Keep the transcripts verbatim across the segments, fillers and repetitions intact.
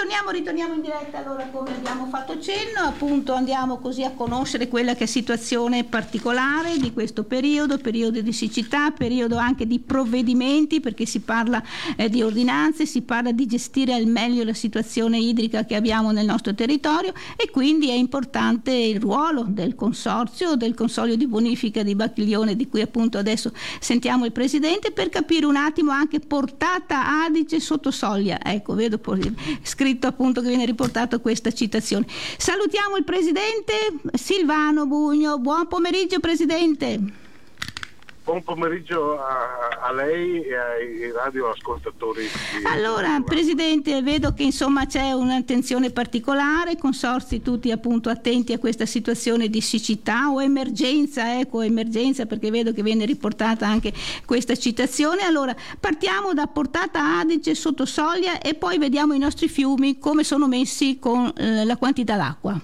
ritorniamo, ritorniamo in diretta. Allora, come abbiamo fatto cenno, appunto andiamo così a conoscere quella che è situazione particolare di questo periodo, periodo di siccità, periodo anche di provvedimenti, perché si parla eh, di ordinanze, si parla di gestire al meglio la situazione idrica che abbiamo nel nostro territorio, e quindi è importante il ruolo del consorzio, del consoglio di bonifica di Bacchiglione, di cui appunto adesso sentiamo il presidente, per capire un attimo anche portata Adige sotto soglia. Ecco, vedo scritto appunto che viene riportato questa citazione. Salutiamo il presidente Silvano Bugno. Buon pomeriggio, presidente. Buon pomeriggio a, a lei e ai radioascoltatori. Allora, presidente, vedo che insomma c'è un'attenzione particolare, consorzi tutti appunto attenti a questa situazione di siccità o emergenza, ecco, emergenza, perché vedo che viene riportata anche questa citazione. Allora, partiamo da Portata Adige sotto soglia e poi vediamo i nostri fiumi come sono messi con eh, la quantità d'acqua.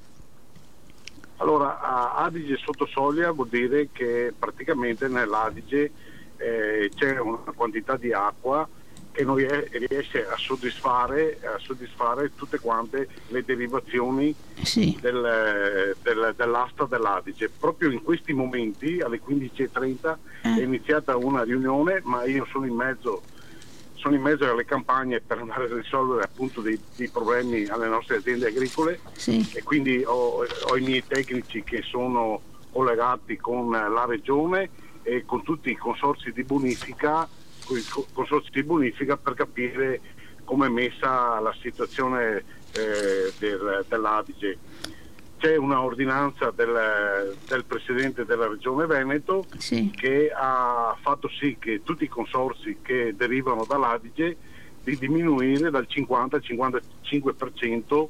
Allora, Adige sotto soglia vuol dire che praticamente nell'Adige eh, c'è una quantità di acqua che non riesce a soddisfare, a soddisfare tutte quante le derivazioni sì. del, del, dell'asta dell'Adige. Proprio in questi momenti, alle quindici e trenta, eh. è iniziata una riunione, ma io sono in mezzo sono in mezzo alle campagne per andare a risolvere appunto dei, dei problemi alle nostre aziende agricole, sì. e quindi ho, ho i miei tecnici che sono collegati con la regione e con tutti i consorzi di bonifica, con i consorzi di bonifica per capire come è messa la situazione eh, del, dell'Adige. C'è una ordinanza del, del Presidente della Regione Veneto, sì. che ha fatto sì che tutti i consorzi che derivano dall'Adige di diminuire dal cinquanta al cinquantacinque per cento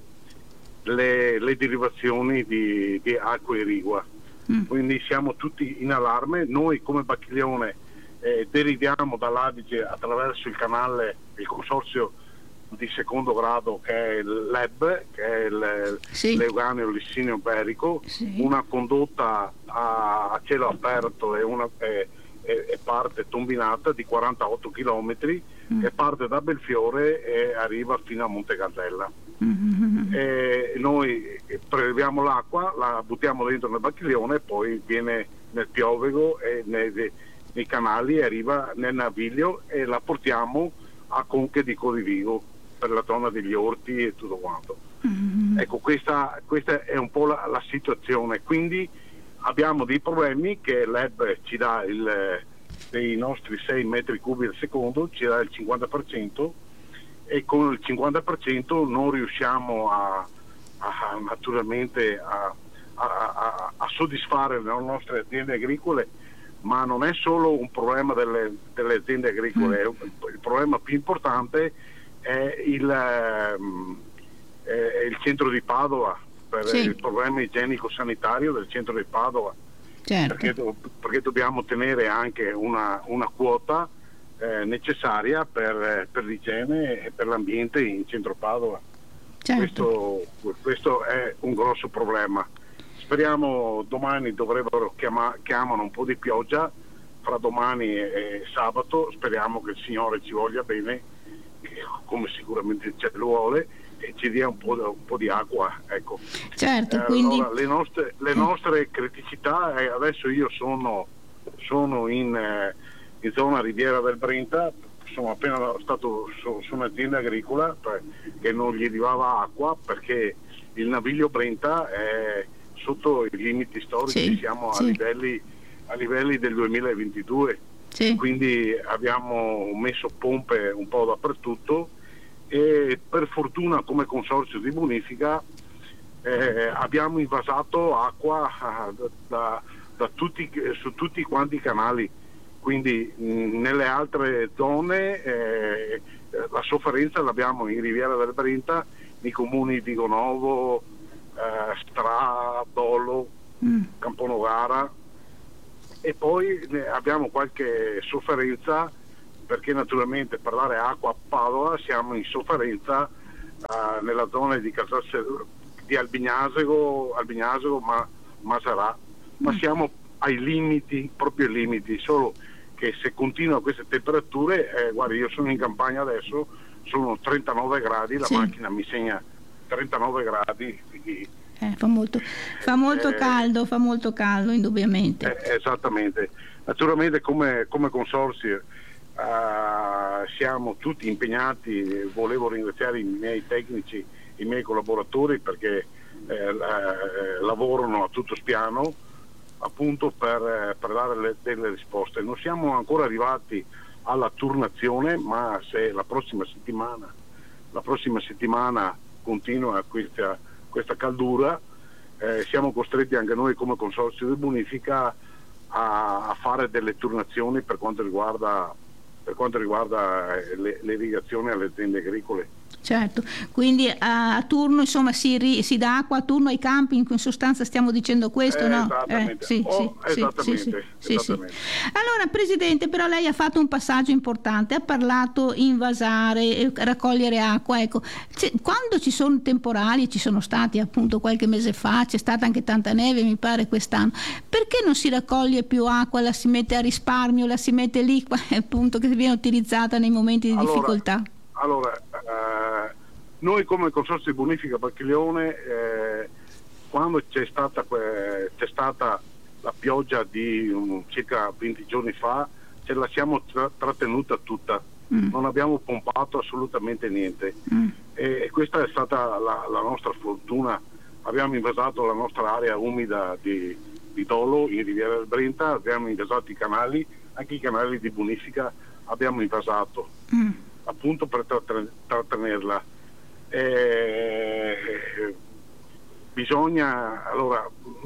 le, le derivazioni di, di acqua irrigua. Mm. Quindi siamo tutti in allarme. Noi come Bacchiglione eh, deriviamo dall'Adige attraverso il canale, il consorzio di secondo grado che è il L E B, che è il sì. l'Euganeo Lissinio Berico, sì. una condotta a, a cielo aperto e una e, e parte tombinata di quarantotto chilometri mm. che parte da Belfiore e arriva fino a Monte Gardella. Mm-hmm. E noi preleviamo l'acqua, la buttiamo dentro nel Bacchiglione e poi viene nel Piovego e nei, nei canali, arriva nel Naviglio e la portiamo a Conche di Corivigo, per la zona degli orti e tutto quanto. Mm-hmm. Ecco, questa, questa è un po' la, la situazione. Quindi abbiamo dei problemi che l'E B ci dà il, dei nostri sei metri cubi al secondo, ci dà il cinquanta per cento, e con il cinquanta per cento non riusciamo a, a naturalmente a, a, a, a soddisfare le nostre aziende agricole, ma non è solo un problema delle, delle aziende agricole, mm. il problema più importante è il, eh, il centro di Padova, per sì. il problema igienico-sanitario del centro di Padova, certo. perché, perché dobbiamo tenere anche una, una quota eh, necessaria per, per l'igiene e per l'ambiente in centro Padova. Certo. Questo, questo è un grosso problema. Speriamo, domani dovrebbero chiama, chiamano un po' di pioggia, fra domani e sabato, speriamo che il Signore ci voglia bene, come sicuramente ce lo vuole, e ci dia un po', un po' di acqua, ecco. Certo, eh, quindi... allora, le nostre, le nostre criticità, eh, adesso io sono, sono in, eh, in zona Riviera del Brenta, sono appena stato su, su un'azienda agricola per, che non gli arrivava acqua perché il Naviglio Brenta è sotto i limiti storici, sì, siamo sì. a livelli, a livelli del duemilaventidue. Sì. Quindi abbiamo messo pompe un po' dappertutto e per fortuna come consorzio di bonifica eh, abbiamo invasato acqua da, da, da tutti, su tutti quanti i canali, quindi mh, nelle altre zone eh, la sofferenza l'abbiamo in Riviera del Brenta, nei comuni di Gonovo, eh, Stra, Dolo, mm. Camponovara, e poi abbiamo qualche sofferenza perché naturalmente per dare acqua a Padova siamo in sofferenza uh, nella zona di Casasse, di Albignasego, Albignasego ma Maserà, ma siamo ai limiti, proprio ai limiti, solo che se continua queste temperature, eh, guarda, io sono in campagna adesso, sono trentanove gradi, la sì. macchina mi segna trentanove gradi, quindi eh, fa molto, fa molto eh, caldo, fa molto caldo indubbiamente. Eh, esattamente. Naturalmente come, come consorzio uh, siamo tutti impegnati, volevo ringraziare i miei tecnici, i miei collaboratori perché eh, la, lavorano a tutto spiano appunto per, per dare le, delle risposte. Non siamo ancora arrivati alla turnazione, ma se la prossima settimana, la prossima settimana continua questa, questa caldura, eh, siamo costretti anche noi come consorzio di bonifica a, a fare delle turnazioni per quanto riguarda, per quanto riguarda le, le irrigazioni alle aziende agricole. Certo, quindi a, a turno insomma si, ri, si dà acqua a turno ai campi, in sostanza stiamo dicendo questo, eh, no? Esattamente. Eh, sì, oh, sì, esattamente, sì, sì, esattamente. Sì. Allora Presidente, però lei ha fatto un passaggio importante, ha parlato invasare, raccogliere acqua, ecco, cioè, quando ci sono temporali, ci sono stati appunto qualche mese fa, c'è stata anche tanta neve mi pare quest'anno, perché non si raccoglie più acqua, la si mette a risparmio, la si mette lì appunto che viene utilizzata nei momenti di allora, difficoltà? Allora, eh, noi come Consorzio di Bonifica Bacchiglione, eh, quando c'è stata, c'è stata la pioggia di um, circa venti giorni fa, ce la siamo tra- trattenuta tutta, mm. non abbiamo pompato assolutamente niente. Mm. E questa è stata la, la nostra fortuna. Abbiamo invasato la nostra area umida di, di Dolo, in Riviera del Brenta, abbiamo invasato i canali, anche i canali di bonifica abbiamo invasato. Mm. appunto per trattenerla. Eh, bisogna, allora,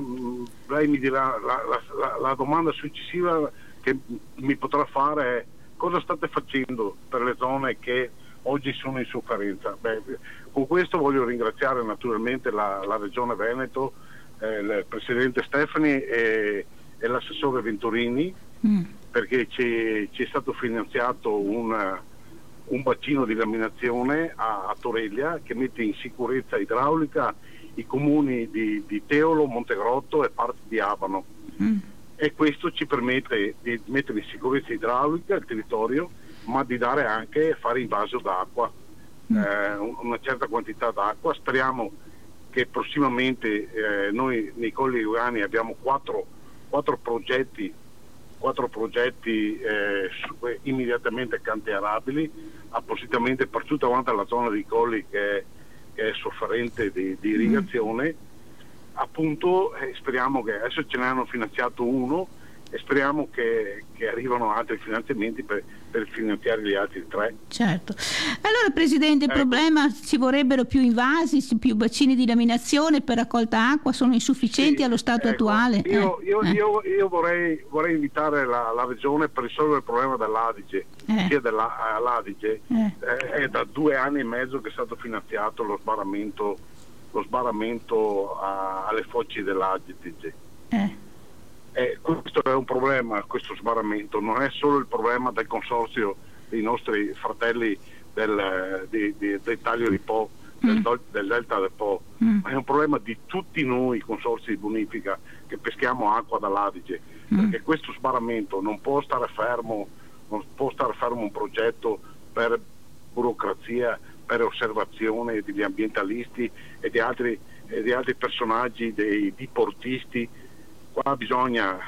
lei mi dirà, la, la, la domanda successiva che mi potrà fare è: cosa state facendo per le zone che oggi sono in sofferenza? Beh, con questo voglio ringraziare naturalmente la, la Regione Veneto, eh, il Presidente Stefani e, e l'assessore Venturini, mm. perché ci, ci è stato finanziato un un bacino di laminazione a, a Toreglia che mette in sicurezza idraulica i comuni di, di Teolo, Montegrotto e parte di Abano. Mm. E questo ci permette di mettere in sicurezza idraulica il territorio, ma di dare anche, fare invaso d'acqua, mm. eh, una certa quantità d'acqua. Speriamo che prossimamente eh, noi nei Colli Euganei abbiamo quattro, quattro progetti quattro progetti eh, immediatamente cantierabili appositamente per tutta quanta la zona dei colli che è, che è sofferente di, di irrigazione. Mm. Appunto eh, speriamo che adesso ce ne hanno finanziato uno e speriamo che, che arrivano altri finanziamenti per, per finanziare gli altri tre. Certo. Allora Presidente, il ecco. problema, ci vorrebbero più invasi, più bacini di laminazione per raccolta acqua, sono insufficienti sì, allo stato ecco. attuale? Io, eh. io, Eh. io, io vorrei, vorrei invitare la, la Regione per risolvere il problema dell'Adige, eh. sia dell'Adige, eh. eh, è da due anni e mezzo che è stato finanziato lo sbarramento, lo sbarramento a, alle foci dell'Adige. Eh. Eh, questo è un problema, questo sbarramento non è solo il problema del consorzio dei nostri fratelli del, di, di, del taglio di Po, del, mm. del delta del Po, mm. ma è un problema di tutti noi consorzi di bonifica che peschiamo acqua dall'Adige, mm. perché questo sbarramento non può stare fermo, non può stare fermo un progetto per burocrazia, per osservazione degli ambientalisti e di altri, e di altri personaggi, dei diportisti. Qua bisogna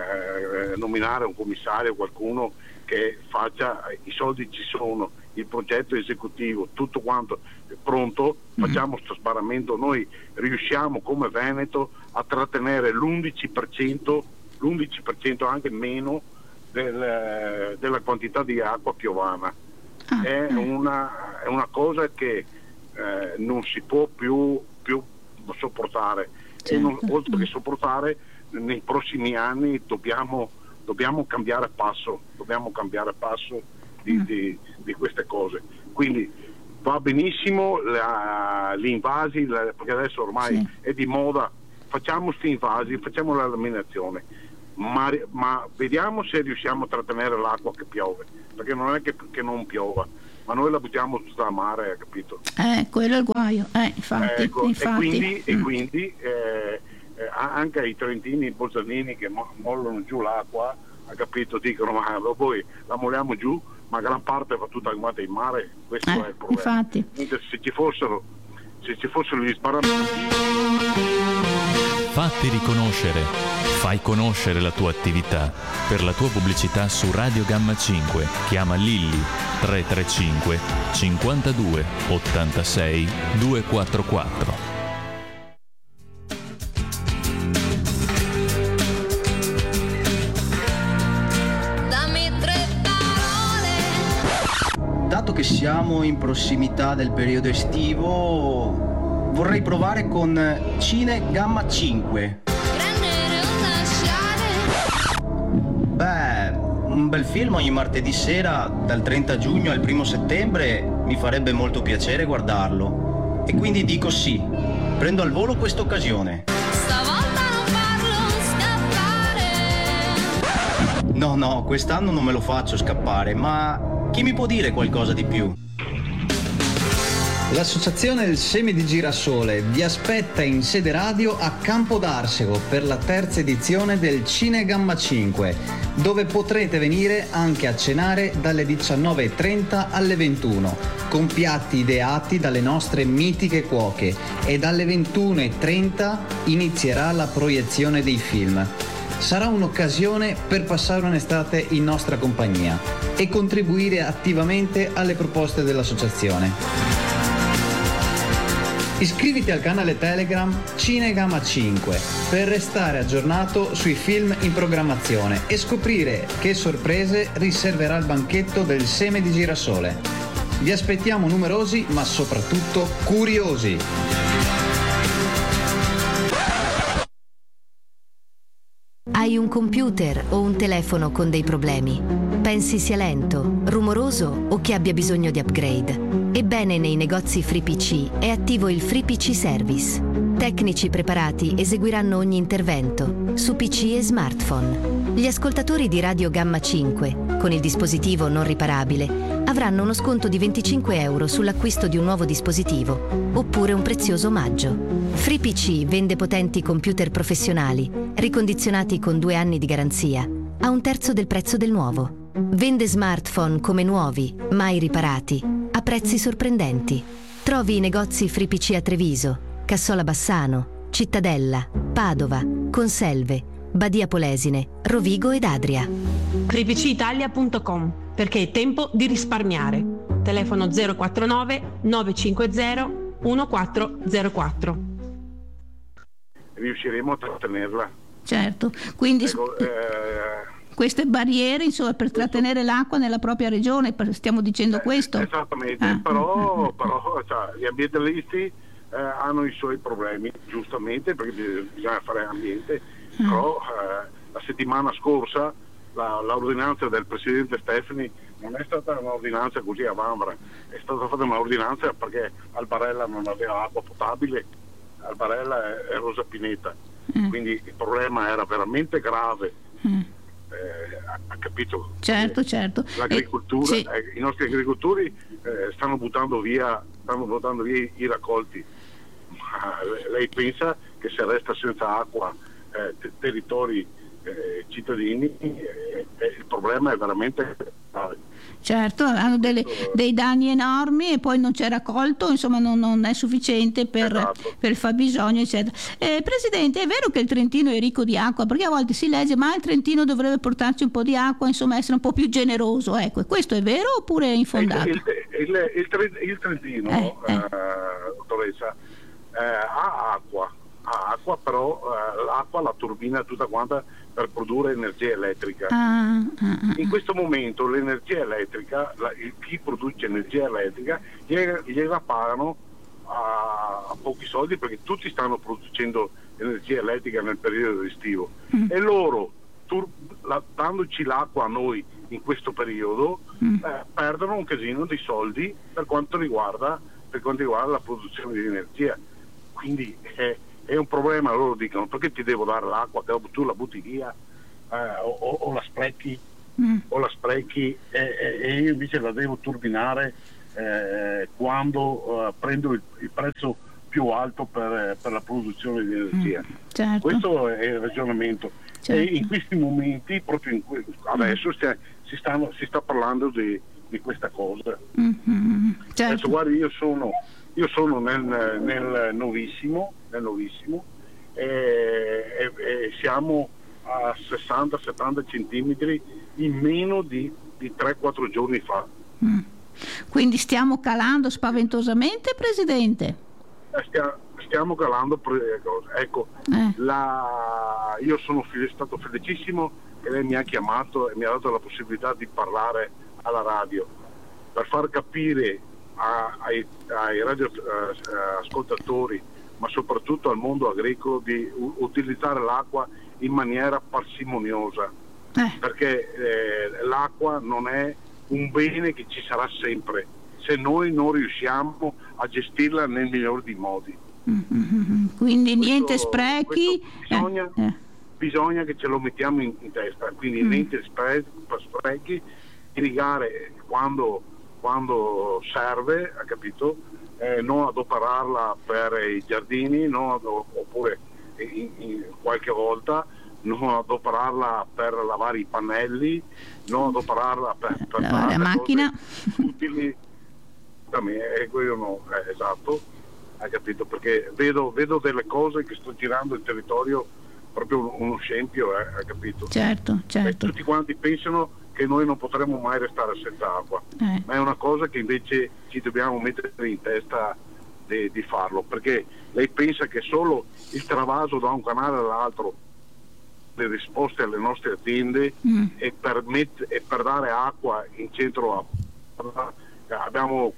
eh, nominare un commissario, qualcuno che faccia, i soldi ci sono, il progetto esecutivo, tutto quanto è pronto, facciamo questo mm-hmm. sbarramento, noi riusciamo come Veneto a trattenere l'undici per cento, l'undici per cento anche meno del, della quantità di acqua piovana. Ah, è, eh. una, è una cosa che eh, non si può più, più sopportare, certo. e non, oltre mm. che sopportare, nei prossimi anni dobbiamo, dobbiamo cambiare passo, dobbiamo cambiare passo di, mm. di, di queste cose. Quindi va benissimo la, gli invasi, la, perché adesso ormai sì. è di moda, facciamo questi invasi, facciamo la laminazione, ma, ma vediamo se riusciamo a trattenere l'acqua che piove, perché non è che, che non piova, ma noi la buttiamo tutta a mare, capito? Eh, quello è il guaio, eh, infatti, ecco, infatti. E quindi, mm. e quindi eh, eh, anche i trentini, i bolzanini che mo- mollano giù l'acqua, ha capito, dicono: ma voi la molliamo giù, ma gran parte va tutta quanta in mare, questo Eh, è il problema. infatti. Mentre se ci fossero se ci fossero gli sparamenti. Fatti riconoscere, fai conoscere la tua attività. Per la tua pubblicità su Radio Gamma cinque chiama Lilli tre tre cinque cinquantadue ottantasei duecentoquarantaquattro. Dato che siamo in prossimità del periodo estivo, vorrei provare con Cine Gamma cinque. Beh, un bel film ogni martedì sera, dal trenta giugno al primo settembre, mi farebbe molto piacere guardarlo. E quindi dico sì, prendo al volo questa occasione. Stavolta non farlo scappare. No, no, quest'anno non me lo faccio scappare, ma chi mi può dire qualcosa di più? L'Associazione del Seme di Girasole vi aspetta in sede radio a Campo d'Arsego per la terza edizione del Cine Gamma cinque, dove potrete venire anche a cenare dalle diciannove e trenta alle ventuno, con piatti ideati dalle nostre mitiche cuoche, e dalle ventuno e trenta inizierà la proiezione dei film. Sarà un'occasione per passare un'estate in nostra compagnia e contribuire attivamente alle proposte dell'associazione. Iscriviti al canale Telegram Cine Gamma cinque per restare aggiornato sui film in programmazione e scoprire che sorprese riserverà il banchetto del Seme di Girasole. Vi aspettiamo numerosi ma soprattutto curiosi. Hai un computer o un telefono con dei problemi? Pensi sia lento, rumoroso o che abbia bisogno di upgrade? Ebbene, nei negozi FreePC è attivo il FreePC Service. Tecnici preparati eseguiranno ogni intervento su P C e smartphone. Gli ascoltatori di Radio Gamma cinque, con il dispositivo non riparabile, avranno uno sconto di venticinque euro sull'acquisto di un nuovo dispositivo, oppure un prezioso omaggio. FreePC vende potenti computer professionali, ricondizionati con due anni di garanzia, a un terzo del prezzo del nuovo. Vende smartphone come nuovi, mai riparati, a prezzi sorprendenti. Trovi i negozi FreePC a Treviso, Cassola Bassano, Cittadella, Padova, Conselve, Badia Polesine, Rovigo ed Adria. free p c italia punto com, perché è tempo di risparmiare. Telefono zero quattro nove nove cinque zero uno quattro zero quattro. Riusciremo a trattenerla. Certo, quindi Ecco, eh, queste barriere, insomma, per trattenere l'acqua nella propria regione, per- stiamo dicendo questo? Esattamente, Ah, però, però cioè, gli ambientalisti eh, hanno i suoi problemi, giustamente, perché bis- bisogna fare ambiente, però eh, la settimana scorsa la, l'ordinanza del presidente Stefani non è stata un'ordinanza così a vanvera, è stata fatta un'ordinanza perché Albarella non aveva acqua potabile, Albarella è, è Rosa Pineta, Mm. quindi il problema era veramente grave. Mm. Eh, ha, ha capito? Certo, certo. L'agricoltura, Eh, sì. eh, i nostri agricoltori eh, stanno buttando via stanno buttando via i, i raccolti. Ma lei pensa che se resta senza acqua eh, te- territori eh, cittadini, eh, eh, il problema è veramente grave. Certo, hanno delle- dei danni enormi e poi non c'è raccolto, insomma non, non è sufficiente per, Esatto. per il fabbisogno, eccetera. Eh, Presidente, è vero che il Trentino è ricco di acqua? Perché a volte si legge ma il Trentino dovrebbe portarci un po' di acqua, insomma essere un po' più generoso, ecco, questo è vero oppure è infondato? Il, il, il, il, Tre- il Trentino, Eh, eh. eh, dottoressa, eh, ha acqua, ha acqua, però eh, l'acqua la turbina tutta quanta per produrre energia elettrica. Ah, ah, ah. In questo momento l'energia elettrica, la, il, chi produce energia elettrica, gliela, gliela pagano a, a pochi soldi perché tutti stanno producendo energia elettrica nel periodo estivo Mm. e loro, tur- la- dandoci l'acqua a noi in questo periodo, Mm. eh, perdono un casino di soldi per quanto riguarda, per quanto riguarda la produzione di energia. Quindi è, è un problema, loro dicono perché ti devo dare l'acqua, che dopo tu la butti via eh, o, o- o la sprechi Mm. o la sprechi e, e- e io invece la devo turbinare eh, quando eh, prendo il, il prezzo più alto per, per la produzione di energia. Certo. Questo è il ragionamento. Certo. E in questi momenti, proprio in que- adesso stia- si, stanno, si sta parlando di, di questa cosa. Mm-hmm. Certo. Adesso guardi, io sono, io sono nel, nel novissimo, nel novissimo e, e, e siamo a sessanta settanta centimetri in meno di, di tre quattro giorni fa. Mm. Quindi stiamo calando spaventosamente, Presidente? Stiamo, stiamo calando, ecco, eh. la, io sono stato felicissimo che lei mi ha chiamato e mi ha dato la possibilità di parlare alla radio per far capire a, ai, ai radioascoltatori, ma soprattutto al mondo agricolo, di u- utilizzare l'acqua in maniera parsimoniosa, eh. perché eh, l'acqua non è un bene che ci sarà sempre se noi non riusciamo a gestirla nel miglior dei modi. Mm-hmm. Quindi questo, niente sprechi, bisogna, eh, eh. bisogna che ce lo mettiamo in, in testa, quindi mm. niente sprechi, sprechi, irrigare quando, quando serve, ha capito? Eh, non adoperarla per i giardini, non adop- oppure in, in qualche volta non adoperarla per lavare i pannelli, non adoperarla per, per lavare la macchina utili. Eh, quello no, eh, esatto, hai capito? Perché vedo, vedo delle cose che sto girando il territorio, proprio uno scempio, eh, hai capito? Certo, certo. E tutti quanti pensano che noi non potremo mai restare senza acqua, eh. ma è una cosa che invece ci dobbiamo mettere in testa di, di farlo, perché lei pensa che solo il travaso da un canale all'altro le risposte alle nostre aziende mm. e, per met- e per dare acqua in centro a abbiamo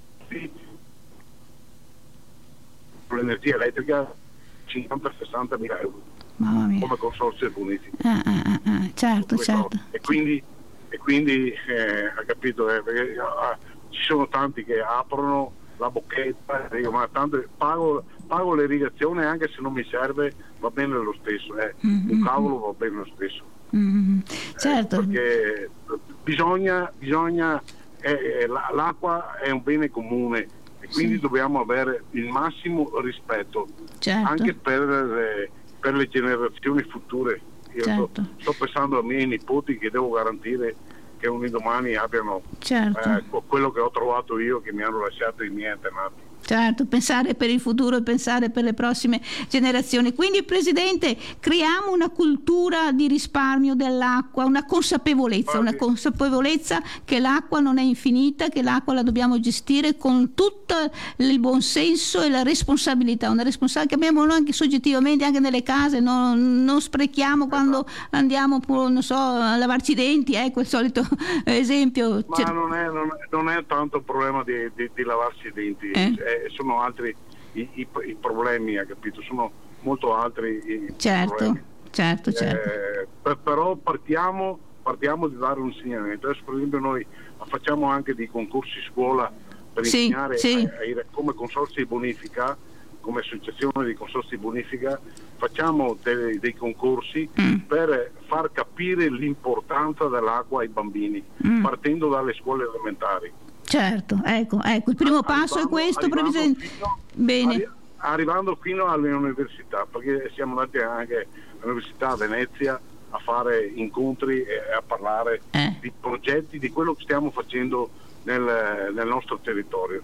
l'energia elettrica cinquanta sessanta mila euro Mamma mia. come consorzio di bonifica. Ah, ah, ah, certo, certo. E quindi, e quindi eh, ha capito, eh, perché, ah, ci sono tanti che aprono la bocchetta e dico, ma tanto pago, pago l'irrigazione anche se non mi serve, va bene lo stesso, eh. Mm-hmm. Un cavolo va bene lo stesso. Mm-hmm. Certo. Eh, perché bisogna, bisogna eh, l'acqua è un bene comune e quindi sì. dobbiamo avere il massimo rispetto, certo. anche per le, per le generazioni future. Io certo. sto, sto pensando ai miei nipoti che devo garantire che un domani abbiano certo. eh, quello che ho trovato io, che mi hanno lasciato i miei antenati. Certo, pensare per il futuro e pensare per le prossime generazioni. Quindi, Presidente, creiamo una cultura di risparmio dell'acqua, una consapevolezza, una consapevolezza che l'acqua non è infinita, che l'acqua la dobbiamo gestire con tutto il buon senso e la responsabilità, una responsabilità che abbiamo noi anche soggettivamente, anche nelle case, non, non sprechiamo quando andiamo non so, a lavarci i denti, ecco il solito esempio. Ma non è, non è, non è tanto il problema di, di, di lavarsi i denti, eh? è, sono altri i, i, i problemi, ha capito? Sono molto altri i certo, problemi. Certo, certo. Eh, per, però partiamo, partiamo di dare un insegnamento. Adesso per esempio noi facciamo anche dei concorsi scuola per sì, insegnare sì. A, a, come consorzi di bonifica, come associazione di consorzi di bonifica, facciamo dei, dei concorsi mm. per far capire l'importanza dell'acqua ai bambini, mm. partendo dalle scuole elementari. Certo, ecco, ecco, il primo arrivando, passo è questo, Presidente. Fino, Bene. Arri- arrivando fino alle università, perché siamo andati anche all'Università a Venezia a fare incontri e a parlare eh. di progetti, di quello che stiamo facendo nel, nel nostro territorio.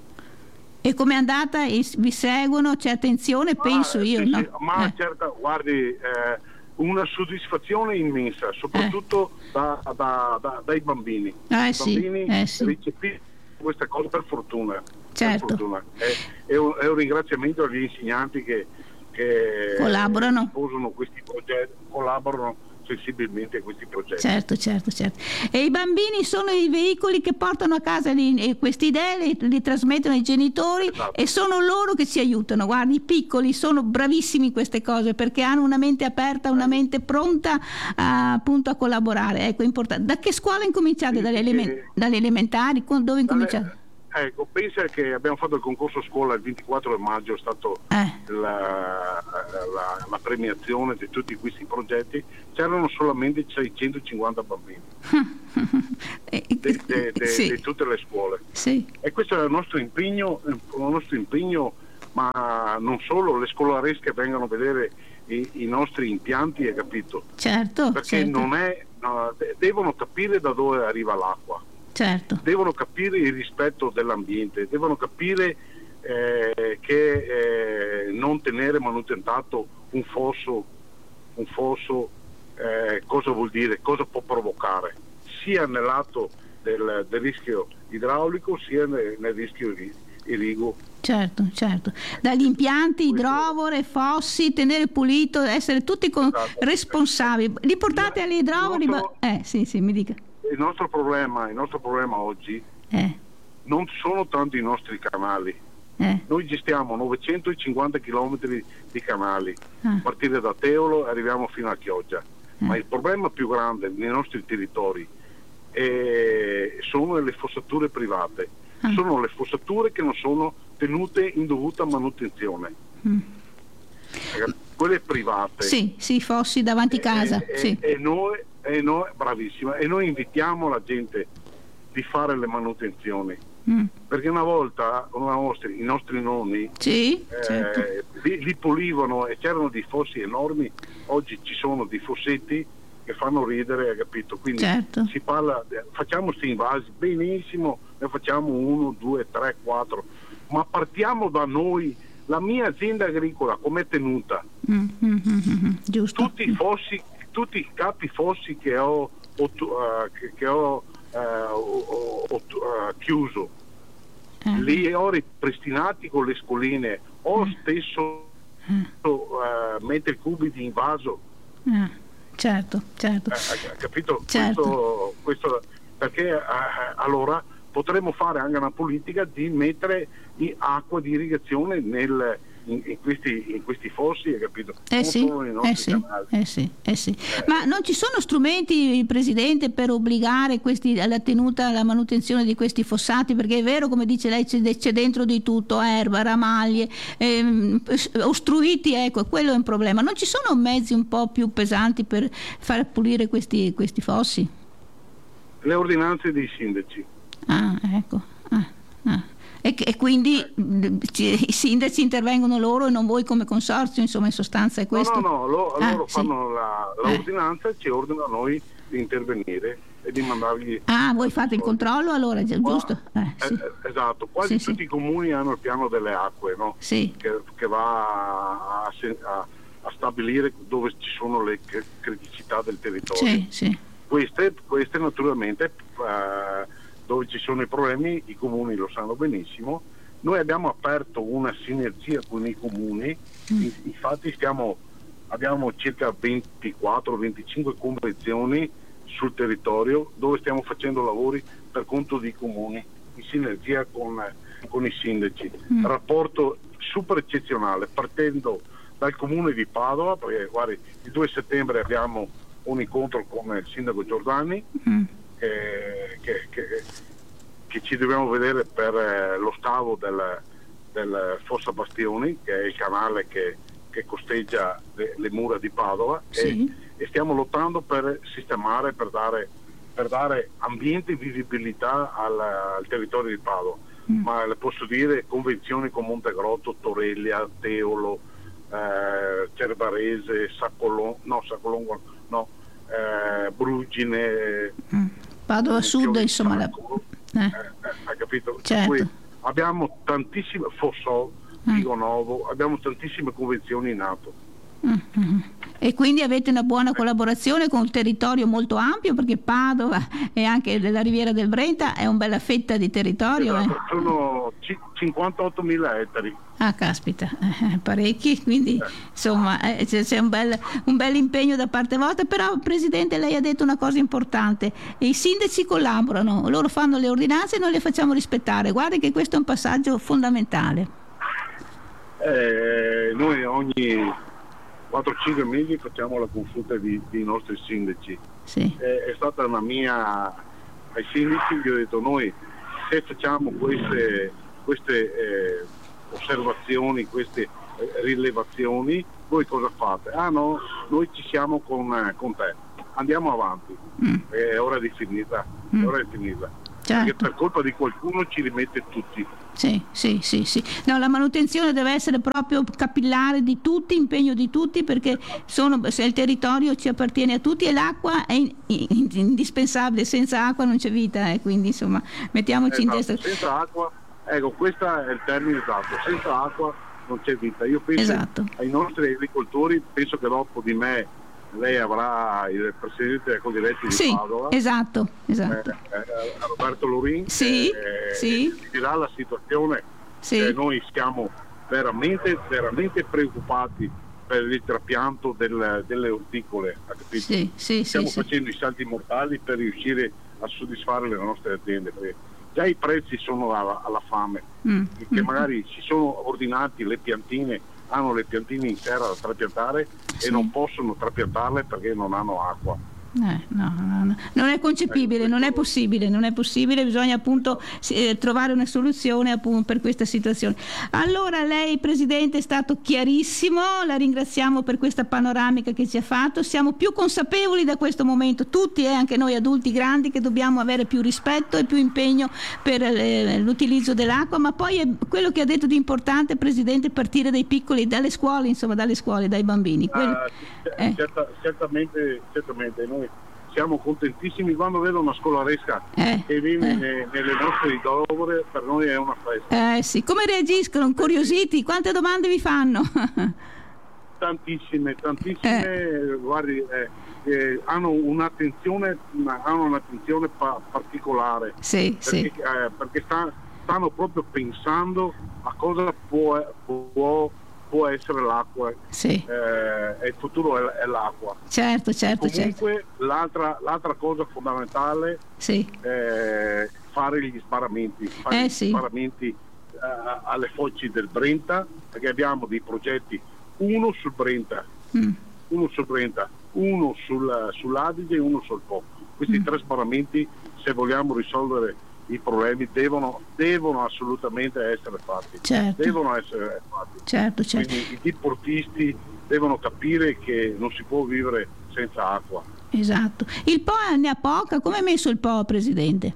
E com'è andata? Vi seguono? C'è attenzione? Ma, penso io, sì, no? Sì, ma eh. certo, guardi, eh, una soddisfazione immensa, soprattutto eh. da, da, da, dai bambini. Eh, I sì, bambini eh, sì. ricepiscono questa cosa per fortuna. Certo. Per fortuna. È, è, un, è un ringraziamento agli insegnanti che, che collaborano. Sposano questi progetti, collaborano sensibilmente a questi progetti. Certo, certo, certo. E i bambini sono i veicoli che portano a casa li, queste idee, li, li trasmettono ai genitori, esatto. E sono loro che ci aiutano. Guardi, i piccoli sono bravissimi in queste cose perché hanno una mente aperta, una mente pronta a, appunto a collaborare. Ecco, è importante. Da che scuola incominciate? Sì, dalle, eleme- eh, dalle elementari? Dove incominciate? Ecco, pensa che abbiamo fatto il concorso scuola il ventiquattro maggio, è stato eh. la, la, la premiazione di tutti questi progetti. C'erano solamente seicentocinquanta bambini di de, de, de, sì. de tutte le scuole, sì. E questo è il nostro impegno, il nostro impegno, ma non solo, le scolaresche vengono a vedere i, i nostri impianti, hai capito? Certo, perché certo. non è, no, devono capire da dove arriva l'acqua. Certo. Devono capire il rispetto dell'ambiente, devono capire eh, che eh, non tenere manutentato un fosso, un fosso eh, cosa vuol dire, cosa può provocare, sia nel lato del, del rischio idraulico sia nel, nel rischio irriguo. Certo, certo. Dagli impianti, idrovore, fossi, tenere pulito, essere tutti con... esatto. responsabili. Li portate alle idrovori? Nostro... Eh, sì, sì, mi dica. Il nostro problema, il nostro problema oggi eh. non sono tanto i nostri canali. Eh. Noi gestiamo novecentocinquanta chilometri di canali, ah. a partire da Teolo arriviamo fino a Chioggia. Eh. Ma il problema più grande nei nostri territori eh, sono le fossature private. Ah. Sono le fossature che non sono tenute in dovuta manutenzione. Mm. Quelle private. Sì, sì, fossi davanti casa. E, sì. e, noi, e noi, bravissima, e noi invitiamo la gente di fare le manutenzioni. Mm. Perché una volta una nostra, i nostri nonni sì, eh, certo. li, li pulivano e c'erano dei fossi enormi, oggi ci sono dei fossetti che fanno ridere, hai capito? Quindi certo. si parla, facciamo questi invasi, benissimo, ne facciamo uno, due, tre, quattro, ma partiamo da noi. La mia azienda agricola com'è tenuta? Mm, mm, mm, mm, giusto. Tutti i fossi, tutti i capi fossi che ho, ho, uh, che, che ho, uh, ho, ho uh, chiuso, eh. li ho ripristinati con le scoline, ho mm. stesso mm. uh, metri cubi di invaso. Mm. Certo, certo. Eh, capito? Certo. Questo, questo, perché eh, allora potremmo fare anche una politica di mettere acqua di irrigazione nel, in, in, questi, in questi fossi, hai capito? Eh sì, eh sì, eh sì, eh sì. Eh. Ma non ci sono strumenti, Presidente, per obbligare questi alla tenuta, alla manutenzione di questi fossati? Perché è vero, come dice lei, c'è, c'è dentro di tutto, erba, ramaglie, ehm, ostruiti, ecco, quello è un problema. Non ci sono mezzi un po' più pesanti per far pulire questi, questi fossi? Le ordinanze dei sindaci. Ah, ecco. Ah, ah. E, e quindi i sindaci intervengono loro e non voi come consorzio, insomma, in sostanza è questo? No, no, no, lo, ah, loro sì. fanno la, l'ordinanza e ci ordinano a noi di intervenire e di mandargli... Ah, voi fate il controllo allora, giusto? Eh, sì. eh, esatto, quasi sì, tutti sì. i comuni hanno il piano delle acque, no? Sì. Che, che va a, a, a stabilire dove ci sono le criticità del territorio. Sì, sì. Queste, queste naturalmente... Eh, dove ci sono i problemi, i comuni lo sanno benissimo. Noi abbiamo aperto una sinergia con i comuni, mm. infatti stiamo, abbiamo circa ventiquattro venticinque convenzioni sul territorio dove stiamo facendo lavori per conto dei comuni, in sinergia con, con i sindaci. Mm. Rapporto super eccezionale, partendo dal comune di Padova, perché guardi, il due settembre abbiamo un incontro con il sindaco Giordani, mm. Che, che, che, che ci dobbiamo vedere per eh, lo stavo del, del Fossa Bastioni, che è il canale che, che costeggia le, le mura di Padova, sì. e, e stiamo lottando per sistemare, per dare, per dare ambiente e vivibilità al, al territorio di Padova. Mm. Ma le posso dire convenzioni con Montegrotto, Torreglia, Teolo, eh, Cervarese, Saccolongo, no, Saccolongo no, eh, Brugine, mm. Padova Sud, insomma, la... eh. Eh, hai capito? Certo. Poi abbiamo tantissime, Fossò, Vigo Novo, abbiamo tantissime convenzioni in atto. Mm-hmm. E quindi avete una buona collaborazione con un territorio molto ampio, perché Padova e anche della Riviera del Brenta è una bella fetta di territorio. Esatto, eh. Sono cinquantottomila ettari. Ah, caspita, eh, parecchi, quindi insomma eh, c'è, c'è un bel, un bel impegno da parte vostra. Però, Presidente, lei ha detto una cosa importante: i sindaci collaborano, loro fanno le ordinanze e noi le facciamo rispettare. Guardi che questo è un passaggio fondamentale. Eh, noi ogni quattro cinque mesi facciamo la consulta di, dei nostri sindaci. Sì. Eh, è stata una mia, ai sindaci gli ho detto: noi se facciamo queste, queste eh, osservazioni, queste eh, rilevazioni, voi cosa fate? Ah no, noi ci siamo con, eh, con te, andiamo avanti, mm. è ora di finita, mm. è ora di finita. certo. Perché per colpa di qualcuno ci rimette tutti. Sì, sì, sì, sì. No, la manutenzione deve essere proprio capillare di tutti, impegno di tutti, perché sono, se il territorio ci appartiene a tutti e l'acqua è in, in, indispensabile, senza acqua non c'è vita, eh, quindi insomma mettiamoci esatto. in testa. Senza acqua, ecco, questo è il termine esatto, senza acqua non c'è vita. Io penso esatto. ai nostri agricoltori, penso che dopo di me lei avrà il presidente del Coldiretti di sì, Padova, esatto, esatto. Eh, eh, Roberto Lorin, sì, eh, sì. ci dirà la situazione. Sì. Eh, noi siamo veramente, veramente preoccupati per il trapianto del, delle orticole, capito? Sì, sì, stiamo sì, facendo sì. i salti mortali per riuscire a soddisfare le nostre aziende, perché già i prezzi sono alla, alla fame, mm, che mm, magari si sono ordinati le piantine, hanno le piantine in terra da trapiantare sì. e non possono trapiantarle perché non hanno acqua. Eh, no, no, no. Non è concepibile, non è possibile, non è possibile, bisogna appunto eh, trovare una soluzione appunto per questa situazione. Allora lei Presidente è stato chiarissimo, la ringraziamo per questa panoramica che ci ha fatto, siamo più consapevoli da questo momento tutti e eh, anche noi adulti grandi che dobbiamo avere più rispetto e più impegno per eh, l'utilizzo dell'acqua, ma poi è quello che ha detto di importante Presidente, partire dai piccoli, dalle scuole, insomma dalle scuole, dai bambini. Quello, uh, eh. certa, certamente, certamente noi siamo contentissimi quando vedo una scolaresca eh, che viene eh. ne, nelle nostre idrovere, per noi è una festa. Eh sì, come reagiscono? Incuriositi? Quante domande vi fanno? Tantissime, tantissime, eh. guardi, eh, eh, hanno un'attenzione, una, hanno un'attenzione pa- particolare, sì, perché, sì. eh, perché sta, stanno proprio pensando a cosa può, può può essere l'acqua, sì. eh, il futuro è, è l'acqua. Certo, certo, comunque certo. L'altra, l'altra cosa fondamentale sì. è fare gli sparamenti, fare eh, gli sì. sparamenti uh, alle foci del Brenta, perché abbiamo dei progetti, uno sul Brenta, mm. uno sul Brenta, uno sul, sull'Adige e uno sul Po. Questi mm. tre sparamenti, se vogliamo risolvere i problemi, devono, devono assolutamente essere fatti. Certo. Devono essere fatti. Certo, certo. Quindi i diportisti devono capire che non si può vivere senza acqua. Esatto. Il Po ne ha poca? Come è messo il Po, Presidente?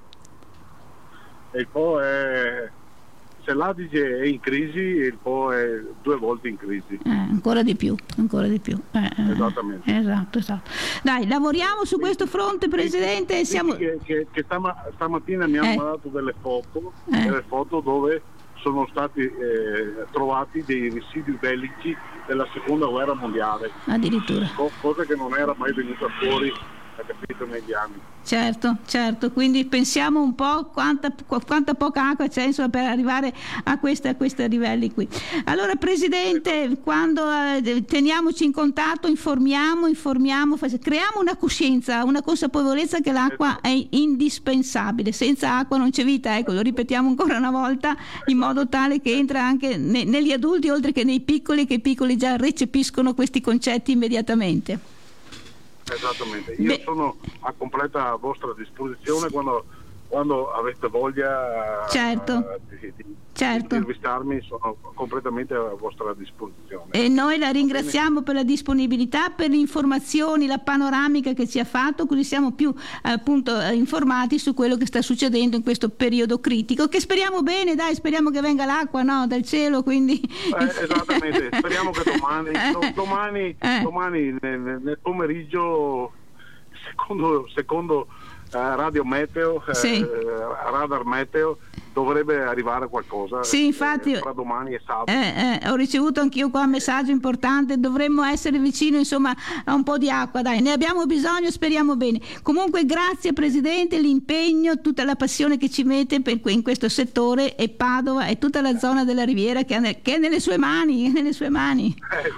E il Po è... Se l'Adige è in crisi, il Po è due volte in crisi. Eh, ancora di più, ancora di più. Eh, Esattamente. Esatto, esatto. Dai, lavoriamo su questo fronte, Presidente. Sì, siamo... Che, che, che stama, stamattina mi hanno eh. mandato delle foto, eh. delle foto dove sono stati eh, trovati dei residui bellici della seconda guerra mondiale. Addirittura. Co- cosa che non era mai venuta fuori, capito, negli anni. Certo, certo, quindi pensiamo un po' quanta, quanta poca acqua c'è insomma, per arrivare a, questa, a questi livelli qui. Allora Presidente, quando eh, teniamoci in contatto, informiamo, informiamo, creiamo una coscienza, una consapevolezza che l'acqua è indispensabile, senza acqua non c'è vita, ecco, lo ripetiamo ancora una volta in modo tale che entra anche ne, negli adulti oltre che nei piccoli, che i piccoli già recepiscono questi concetti immediatamente. Esattamente, io Beh. sono a completa vostra disposizione quando, quando avete voglia certo. di, di, certo. di intervistarmi, sono completamente a vostra disposizione. E noi la ringraziamo per la disponibilità, per le informazioni, la panoramica che ci ha fatto, così siamo più appunto informati su quello che sta succedendo in questo periodo critico, che speriamo bene, dai, speriamo che venga l'acqua, no, dal cielo, quindi eh, esattamente, speriamo che domani eh, domani, eh. domani nel, nel pomeriggio secondo, secondo uh, Radio Meteo, sì. uh, Radar Meteo, dovrebbe arrivare qualcosa. Sì, infatti, eh, tra domani e sabato. Eh, eh, ho ricevuto anch'io qua un messaggio importante, dovremmo essere vicino insomma a un po' di acqua, dai, ne abbiamo bisogno, speriamo bene. Comunque grazie Presidente, l'impegno, tutta la passione che ci mette per, in questo settore, e Padova e tutta la zona della Riviera che, ha, che è nelle sue mani, è nelle sue mani.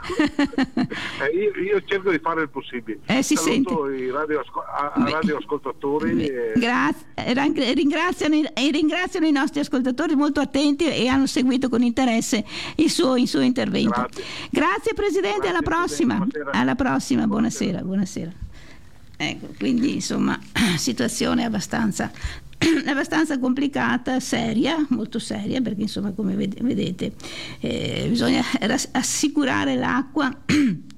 Eh, io, io cerco di fare il possibile. Eh, si Saluto sente. i radioasco- a, a radioascoltatori. E... Grazie, ringraziano, e ringraziano i nostri ascoltatori molto attenti e hanno seguito con interesse il suo, il suo intervento. Grazie, Grazie Presidente, Grazie, alla prossima. Presidente. Alla prossima, buonasera, buonasera. Ecco, quindi insomma, situazione abbastanza abbastanza complicata, seria, molto seria, perché insomma come vedete eh, bisogna assicurare l'acqua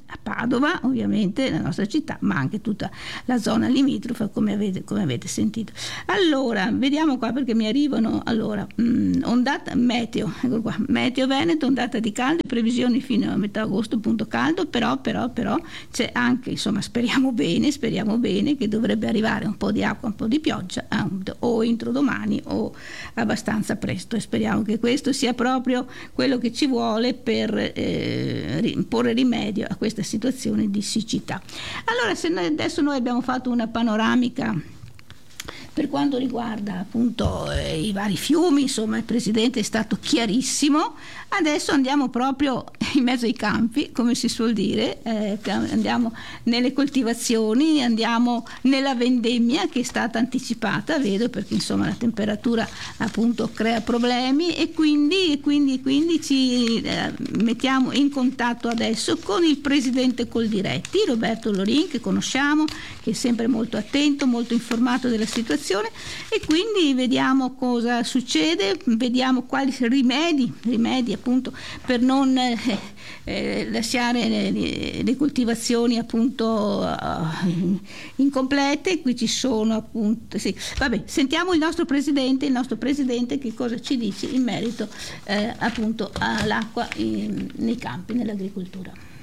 a Padova, ovviamente la nostra città, ma anche tutta la zona limitrofa, come avete, come avete sentito. Allora, vediamo qua perché mi arrivano. Allora, mh, ondata meteo, ecco qua, meteo Veneto, ondata di caldo, previsioni fino a metà agosto, punto caldo, però, però, però c'è anche, insomma, speriamo bene, speriamo bene che dovrebbe arrivare un po' di acqua, un po' di pioggia, o entro domani o abbastanza presto, e speriamo che questo sia proprio quello che ci vuole per eh, porre rimedio a questa situazione di siccità. Allora, se noi adesso noi abbiamo fatto una panoramica per quanto riguarda appunto eh, i vari fiumi, insomma il Presidente è stato chiarissimo. Adesso andiamo proprio in mezzo ai campi, come si suol dire, eh, andiamo nelle coltivazioni, andiamo nella vendemmia che è stata anticipata, vedo, perché insomma la temperatura appunto crea problemi, e quindi, e quindi, quindi ci eh, mettiamo in contatto adesso con il Presidente Coldiretti, Roberto Lorin, che conosciamo, che è sempre molto attento, molto informato della situazione, e quindi vediamo cosa succede, vediamo quali rimedi, rimedi appunto per non eh, eh, lasciare le, le coltivazioni appunto uh, incomplete. Qui ci sono appunto, sì, vabbè, sentiamo il nostro presidente, il nostro presidente che cosa ci dice in merito eh, appunto all'acqua in, nei campi, nell'agricoltura.